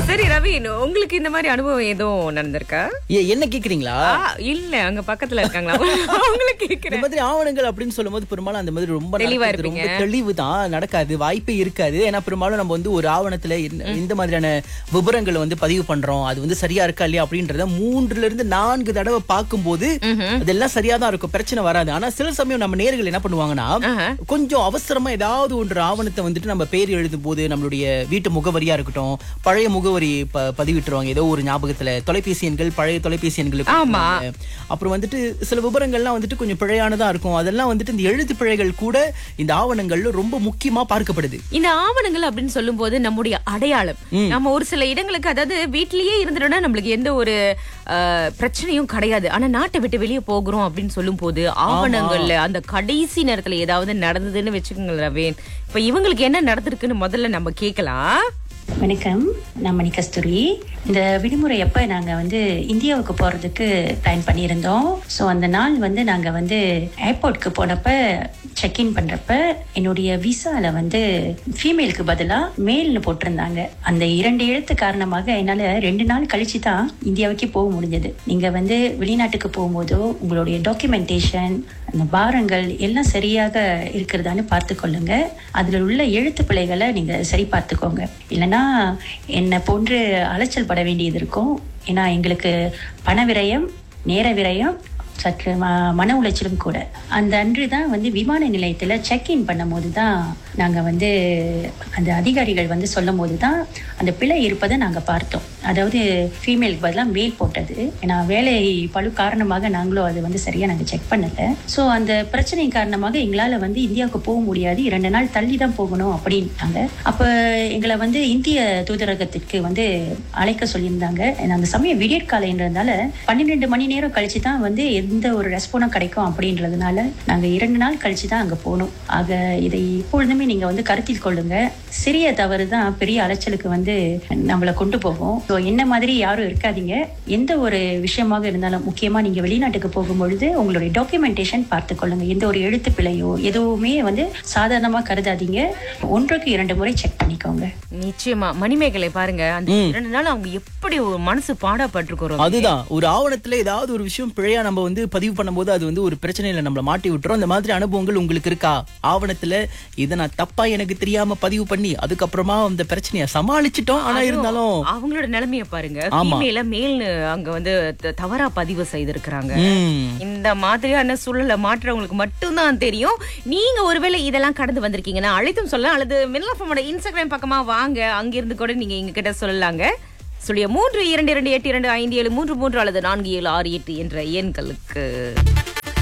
சரி ரவீன், உங்களுக்கு இந்த மாதிரி அனுபவம் எதுவும் நடந்திருக்கா? என்ன கேக்குறீங்களா? இல்ல, அங்க பக்கத்துல இருக்காங்களா உங்களுக்கு இந்த கேக்குறேன். மாதிரி ஆவணங்கள் அப்படின்னு சொல்லும்போது பெரும்பாலும் அந்த மாதிரி ரொம்ப தெளிவா நடக்கிறது இருப்பீங்க. ரொம்ப தெளிவு தான் நடக்காது, வாய்ப்பே இருக்காது. ஏன்னா பெரும்பாலும் நம்ம வந்து ஒரு ஆவணத்துல இந்த மாதிரியான விபரங்களை வந்து பதிவு பண்றோம், அது வந்து சரியா இருக்கா இல்லையா அப்படின்றத 3 to 4 தடவை பார்க்கும்போது அதெல்லாம் சரியா தான் இருக்கும், பிரச்சனை வராது. ஆனா சில சமயம் நம்ம நேயர்கள் என்ன பண்ணுவாங்கன்னா, கொஞ்சம் அவசரமா ஏதாவது ஒன்று ஆவணத்தை வந்துட்டு நம்ம பேர் எழுதும் போது நம்மளுடைய வீட்டு முகவரியா இருக்கட்டும், பழைய முகவரி பதிவிட்டுருவாங்க ஏதோ ஒரு ஞாபகத்துல, தொலைபேசி எண்கள் பழைய தொலைபேசி எண்களுக்கு. அப்புறம் வந்துட்டு சில விபரங்கள்லாம் வந்துட்டு கொஞ்சம் பிழையானதா இருக்கும். அதெல்லாம் வந்துட்டு இந்த எழுத்து பிழைகள் கூட இந்த ஆவணங்கள்ல ரொம்ப முக்கியமா பார்க்கப்படுது. இந்த ஆவணங்கள் அப்படின்னு சொல்லும் போது நம்முடைய அடையாளம், நம்ம ஒரு சில இடங்களுக்கு, அதாவது வீட்லயே இருந்துட்டோம்னா நம்மளுக்கு எந்த ஒரு பிரச்சனையும் கிடையாது. ஆனா நாட்டை விட்டு வெளியே போகிறோம் அப்படின்னு சொல்லும் போது ஆவணங்கள்ல அந்த கடைசி நேரத்துல ஏதாவது நடந்ததுன்னு வச்சுக்கோங்க ரவீன். இப்ப இவங்களுக்கு என்ன நடந்திருக்குன்னு முதல்ல நம்ம கேட்கலாம். வணக்கம், நான் மணி கஸ்தூரி. இந்த விடுமுறை அப்ப நாங்க வந்து இந்தியாவுக்கு போறதுக்கு பிளான் பண்ணியிருந்தோம். ஸோ அந்த நாள் வந்து நாங்க வந்து ஏர்போர்ட்க்கு போனப்ப செக்இன் பண்றப்ப என்னுடைய விசால வந்து ஃபீமேலுக்கு பதிலா மேல்னு போட்டிருந்தாங்க. அந்த 2 எழுத்து காரணமாக என்னால 2 நாள் கழிச்சு தான் இந்தியாவுக்கே போக முடிஞ்சது. நீங்க வந்து வெளிநாட்டுக்கு போகும்போதோ உங்களுடைய டாக்குமெண்டேஷன், அந்த பாரங்கள் எல்லாம் சரியாக இருக்கிறதான்னு பார்த்து கொள்ளுங்க. அதுல உள்ள எழுத்து பிழைகளை நீங்க சரி பார்த்துக்கோங்க. இல்லைன்னா என்னை போன்று அலைச்சல் பட வேண்டியது இருக்கும். ஏன்னா எங்களுக்கு பண விரயம், நேர விரயம், சற்று மன உளைச்சலும் கூட. அந்த அன்று தான் வந்து விமான நிலையத்துல செக்இன் பண்ணும் போது தான் நாங்க வந்து அந்த அதிகாரிகள் வந்து சொல்லும் போது தான் அந்த பிழை இருப்பதை நாங்க பார்த்தோம். அதாவது ஃபீமேலுக்கு பதிலாக மேல் போட்டது. ஏன்னா வேலை பழு காரணமாக நாங்களும் அது வந்து சரியா நாங்க செக் பண்ணல. ஸோ அந்த பிரச்சனை காரணமாக எங்களால வந்து இந்தியாவுக்கு போக முடியாது, 2 நாள் தள்ளி தான் போகணும் அப்படின்ட்டாங்க. அப்ப எங்களை வந்து இந்திய தூதரகத்திற்கு வந்து அழைக்க சொல்லியிருந்தாங்க. அந்த சமயம் விடியற்காலைன்றதுனால 12 மணி நேரம் கழிச்சு தான் வந்து எந்த ஒரு ரெஸ்பான்ஸும் கிடைக்கும் அப்படின்றதுனால நாங்க 2 நாள் கழிச்சு தான் அங்க போனோம். ஆக இதை எப்பொழுதுமே நீங்க வந்து கருத்தில் கொள்ளுங்க. சிறிய தவறு தான் பெரிய அலைச்சலுக்கு வந்து நம்மளை கொண்டு போகும். ஸோ என்ன மாதிரி யாரும் இருக்காதீங்க. எந்த ஒரு விஷயமாக இருந்தாலும், முக்கியமா நீங்க வெளிநாட்டுக்கு போகும்பொழுது உங்களுடைய டாக்குமெண்டேஷன் பார்த்து கொள்ளுங்க. எந்த ஒரு எழுத்து பிழையோ எதுவுமே வந்து சாதாரணமா கருதாதீங்க. 1க்கு 2 முறை செக் பண்ணிக்கோங்க. நிச்சயமா மணிமேகலை பாருங்க, அந்த 2 நாள் அவங்க எப்படி ஒரு மனசு பாடப்பட்டிருக்கிறோம். அதுதான், ஒரு ஆவணத்துல ஏதாவது ஒரு விஷயம் பிழையா நம்ம வந்து பதிவு பண்ணும்போது அது வந்து ஒரு பிரச்சனையில நம்மள மாட்டி விட்டுரும். அந்த மாதிரி அனுபவங்கள் உங்களுக்கு இருக்கா? ஆவணத்துல இதை நான் தப்பா எனக்கு தெரியாம பதிவு பண்ணி அதுக்கப்புறமா அந்த பிரச்சனையை சமாளிச்சிட்டோம், ஆனா இருந்தாலும் அவங்களோட நிலைமைய பாருங்க, ஃபீமேல மேல்னு அங்க வந்து தவறா பதிவு செய்திருக்கிறாங்க. இந்த மாதிரியான சூழலை மாற்றவங்களுக்கு மட்டும்தான் தெரியும். நீங்க ஒருவேளை இதெல்லாம் கடந்து வந்திருக்கீங்கன்னா அழைத்தும் சொல்லலாம், அல்லது மின்னலஃபமோட இன்ஸ்டாகிராம் பக்கமா வாங்க, அங்கிருந்து கூட நீங்க எங்க கிட்ட சொல்லலாங்க. 0322282573 அல்லது 4768 என்ற எண்களுக்கு.